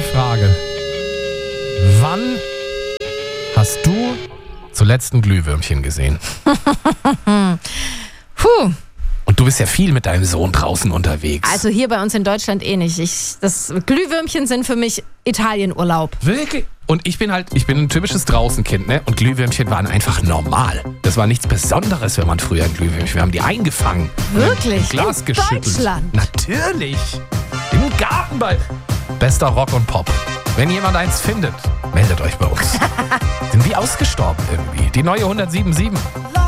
Frage. Wann hast du zuletzt ein Glühwürmchen gesehen? Puh. Und du bist ja viel mit deinem Sohn draußen unterwegs. Also hier bei uns in Deutschland eh nicht. Das Glühwürmchen sind für mich Italienurlaub. Wirklich? Und ich bin ein typisches Draußenkind, ne? Und Glühwürmchen waren einfach normal. Das war nichts Besonderes, wenn man früher ein Glühwürmchen. Wir haben die eingefangen. Wirklich? Im Glas in geschüttelt. Deutschland? Natürlich. Im Gartenball. Bester Rock und Pop. Wenn jemand eins findet, meldet euch bei uns. Sind wie ausgestorben irgendwie. Die neue 107.7.